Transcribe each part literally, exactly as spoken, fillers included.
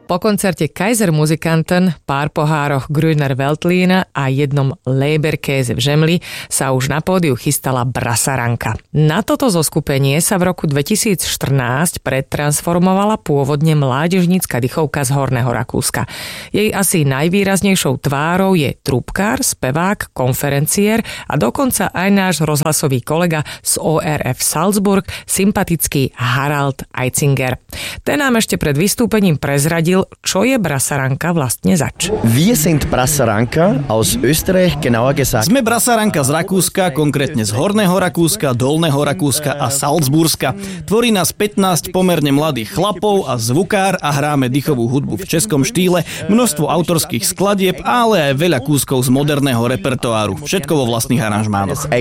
Po koncerte Kaiser Musikanten, pár pohároch Grüner Veltlína a jednom Leberkäse v žemli sa už na pódiu chystala Brasaranka. Na toto zoskupenie sa v roku dvetisícštrnásť pretransformovala pôvodne mládežnícka dychovka z Horného Rakúska. Jej asi najvýraznejšou tvárou je trúbkár, spevák, konferenciér a dokonca aj náš rozhlasový kolega z ó er ef Salzburg, sympatický Harald Eitzinger. Ten nám ešte pred vystúpením prezradil, čo je Brasaranka vlastne zač. Wir sind Brasaranka aus Österreich, genauer gesagt. Sme Brasaranka z Rakúska, konkrétne z Horného Rakúska, Dolného Rakúska a Salzburska. Tvorí nás pätnásť pomerne mladých chlapov a zvukár a hráme dychovú hudbu v českom štýle, množstvo autorských skladieb, ale aj veľa kúskov z moderného repertoáru. Všetko vo vlastných aranžmánoch.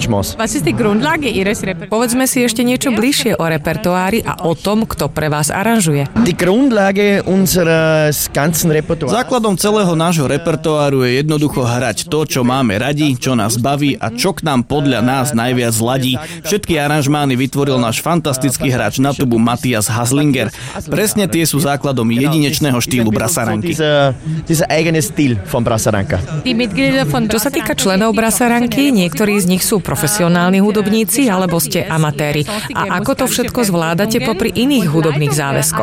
Povedzme si ešte niečo bližšie o repertoári a o tom, kto pre vás aranžuje. Die Grundlage unseres ganzen Repertoárs. Základom celého nášho repertoáru je jednoducho hrať to, čo máme radi, čo nás baví a čo k nám podľa nás najviac ladí. Všetky aranžmány vytvoril náš fantastický hráč na tubu Matthias Haslinger. Presne tie sú základom jedinečného štýlu Brasaranky. Dieser eigene Stil von Brasaranka. Čo sa týka členov Brasaranky, niektorí z nich sú profesionálni hudobníci alebo ste amatéri. A ako to všetko zvládate popri iných hudobných záväzkoch?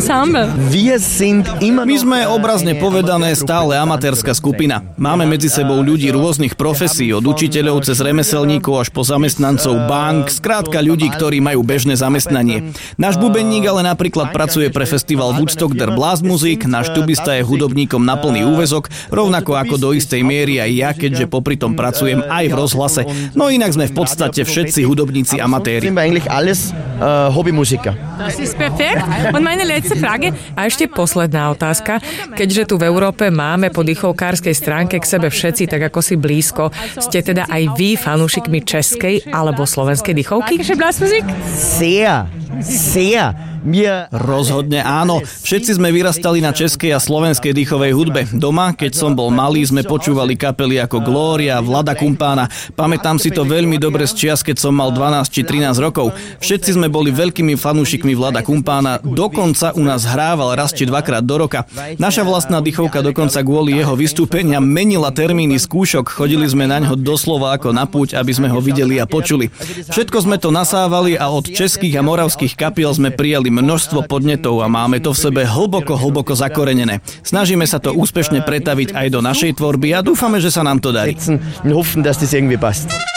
My sme obrazne povedané stále amatérska skupina. Máme medzi sebou ľudí rôznych profesí, od učiteľov cez remeselníkov až po zamestnancov bank, skrátka ľudí, ktorí majú bežné zamestnanie. Náš bubenník ale napríklad pracuje pre festival Woodstock der Blasmusik, náš tubista je hudobníkom na plný úväzok, rovnako ako do istej miery aj ja, keďže popri tom pracujem aj v rozhlase. No inak sme v podstate všetci hudobníci amatéri. A ešte posledná otázka. Keďže tu v Európe máme po dychovkárskej stránke k sebe všetci tak ako si blízko, ste teda aj vy fanúšikmi českej alebo slovenskej dychovky? Sehr, sehr. Rozhodne áno. Všetci sme vyrastali na českej a slovenskej dychovej hudbe. Doma, keď som bol malý, sme počúvali kapely ako Glória, Vlada Kumpána. Pamätám si to veľmi dobre z čias, keď som mal dvanásť či trinásť rokov. Všetci sme boli veľkými fanúšikmi Vlada Kumpána. Dokonca u nás hrával raz či dvakrát do roka. Naša vlastná dychovka dokonca kvôli jeho vystúpenia menila termíny skúšok. Chodili sme na ňo doslova ako na púť, aby sme ho videli a počuli. Všetko sme to nasávali a od českých a moravských kapiel sme prijali množstvo podnetov a máme to v sebe hlboko, hlboko zakorenené. Snažíme sa to úspešne pretaviť aj do našej tvorby a dúfame, že sa nám to darí. Hoffen, dass das irgendwie passt.